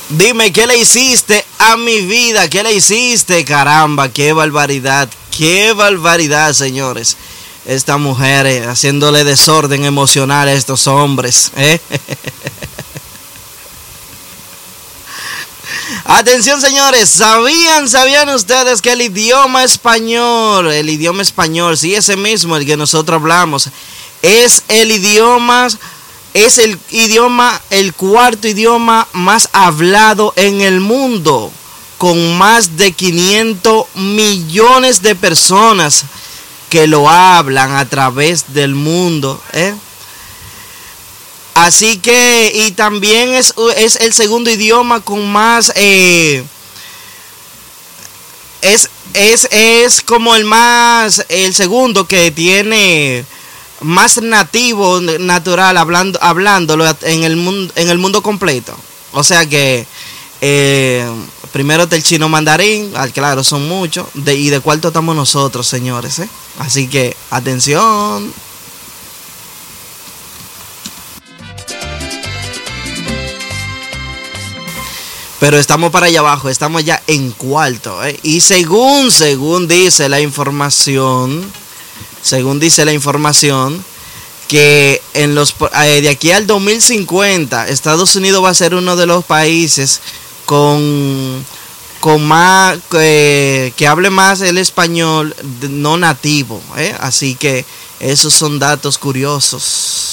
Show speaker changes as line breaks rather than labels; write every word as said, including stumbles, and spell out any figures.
Dime, ¿qué le hiciste a mi vida? ¿Qué le hiciste? Caramba, qué barbaridad, qué barbaridad, señores. Esta mujer eh, haciéndole desorden emocional a estos hombres. ¿eh? Atención, señores, ¿sabían, sabían ustedes que el idioma español, el idioma español, sí, ese mismo, el que nosotros hablamos, es el idioma, es el idioma, el cuarto idioma más hablado en el mundo, con más de quinientos millones de personas que lo hablan a través del mundo, ¿eh? Así que, y también es, es el segundo idioma con más, eh, es, es, es como el más, el segundo que tiene más nativo, natural, hablando, hablándolo en el mundo, en el mundo completo. O sea que, eh, primero está el chino mandarín, claro, son muchos, de, y de cuarto estamos nosotros, señores, ¿eh? Así que, atención. Pero estamos para allá abajo, estamos ya en cuarto, ¿eh? Y según, según dice la información, según dice la información, que en los eh, de aquí al dos mil cincuenta, Estados Unidos va a ser uno de los países con, con más, eh, que hable más el español no nativo, ¿eh? Así que esos son datos curiosos.